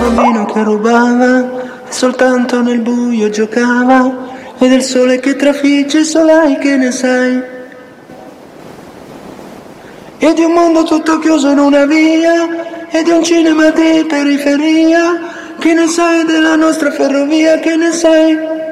bambino che rubava e soltanto nel buio giocava, e del sole che trafigge solai che ne sai, e di un mondo tutto chiuso in una via, e di un cinema di periferia. Che ne sai della nostra ferrovia, che ne sai?